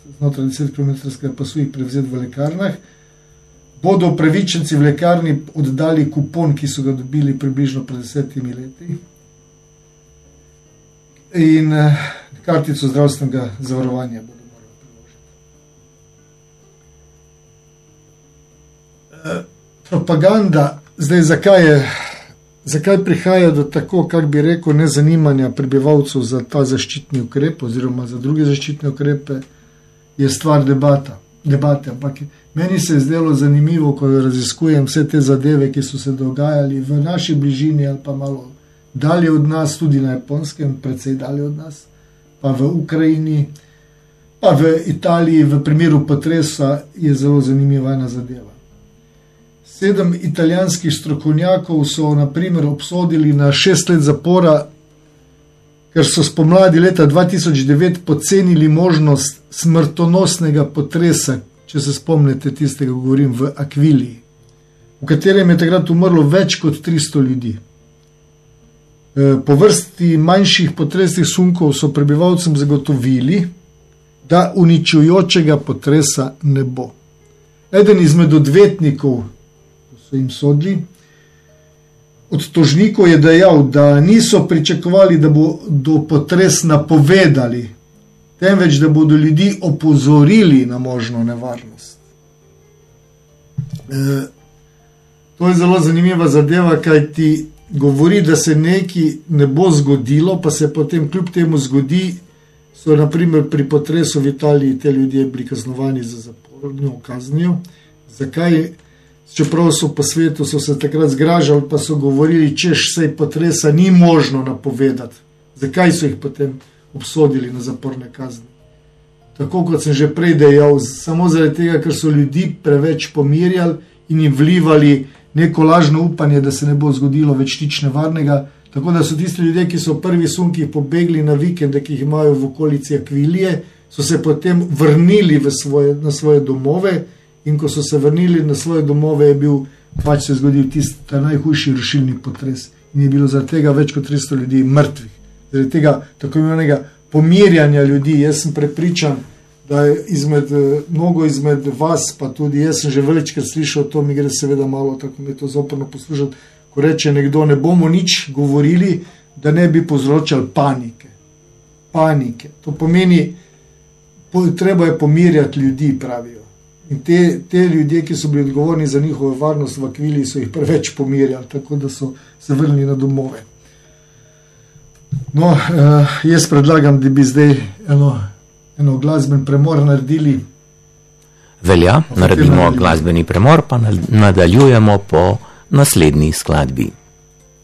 znotraj 10-kilometrskega pasu jih prevzeti v lekarnah, bodo upravičenci v lekarni oddali kupon, ki so ga dobili približno pred 10 leti, in kartico zdravstvenega zavarovanja bodo morali priložiti. Propaganda, zdaj zakaj prihaja do tako, kak bi rekel, nezanimanja prebivalcev za ta zaščitni ukrep oziroma za druge zaščitne ukrepe, je stvar debate. Ampak meni se je zdelo zanimivo, ko raziskujem vse te zadeve, ki so se dogajali v naši bližini ali pa malo dalje od nas, tudi na Japonskem, precej dalje od nas, pa v Ukrajini, pa v Italiji, v primeru potresa je zelo zanimiva ena zadeva. 7 italijanskih strokovnjakov so na primer obsodili na 6 let zapora, ker so spomladi leta 2009 pocenili možnost smrtonosnega potresa, če se spomnite tistega, govorim, v Akviliji, v katerem je takrat umrlo več kot 300 ljudi. Po vrsti manjših potresnih sunkov so prebivalcem zagotovili, da uničujočega potresa ne bo. Eden izmed odvetnikov, ko so jim sodili, od tožnikov je dejal, da niso pričakovali, da bodo potres napovedali, temveč da bodo ljudi opozorili na možno nevarnost. To je zelo zanimiva zadeva, kaj ti govori, da se nekaj ne bo zgodilo, pa se potem kljub temu zgodi. So naprimer pri potresu v Italiji te ljudje bili kaznovani za zaporno kaznijo. Zakaj? Čeprav so po svetu so se takrat zgražali, pa so govorili, češ sej potresa ni možno napovedati. Zakaj so jih potem obsodili na zaporne kazni? Tako kot sem že prej dejal, samo zaradi tega, ker so ljudi preveč pomirjali in jim vlivali neko lažno upanje, da se ne bo zgodilo več nič nevarnega. Tako da so tisti ljudje, ki so prvi sunki pobegli na vikende, ki jih imajo v okolici Akvilije, so se potem vrnili na svoje domove, in ko so se vrnili na svoje domove, je bil pač se zgodil tisti najhujši rušilni potres in je bilo zaradi tega več kot 300 ljudi mrtvih. Zaradi tega tako imenega pomirjanja ljudi. Jaz sem prepričan, da je mnogo izmed vas, pa tudi jaz sem že večkrat slišal, to mi gre seveda malo, tako mi je to zoprno poslušati, ko reče nekdo, ne bomo nič govorili, da ne bi povzročali panike. To pomeni, treba je pomirjati ljudi, pravijo. In te ljudje, ki so bili odgovorni za njihovo varnost v Akviliji, so jih preveč pomirjali, tako da so se vrnili na domove. No, jaz predlagam, da bi zdaj eno glasben premor naredili. Velja, naredimo glasbeni premor, pa nadaljujemo po naslednji skladbi.